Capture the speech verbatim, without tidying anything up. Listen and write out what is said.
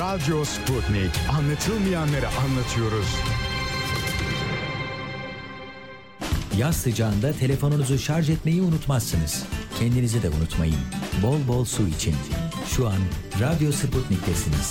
Radyo Sputnik. Anlatılmayanları anlatıyoruz. Yaz sıcağında telefonunuzu şarj etmeyi unutmazsınız. Kendinizi de unutmayın. Bol bol su için. Şu an Radyo Sputnik'tesiniz.